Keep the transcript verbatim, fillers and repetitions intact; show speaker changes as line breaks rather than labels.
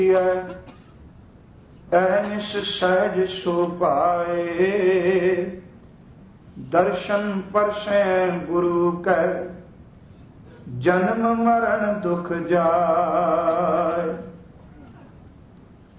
ਅਹਨਿਸ ਸਹਿਜ ਸੋ ਪਾਏ, ਦਰਸ਼ਨ ਪਰਸੈ ਗੁਰੂ ਕੈ, ਜਨਮ ਮਰਨ ਦੁਖ ਜਾਏ।